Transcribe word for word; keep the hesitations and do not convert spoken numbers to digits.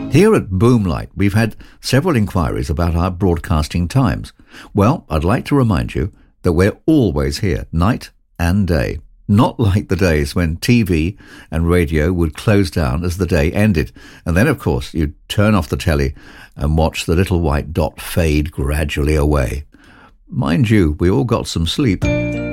Here at Boomlight, we've had several inquiries about our broadcasting times. Well, I'd like to remind you that we're always here, night and day. Not like the days when T V and radio would close down as the day ended. And then, of course, you'd turn off the telly and watch the little white dot fade gradually away. Mind you, we all got some sleep.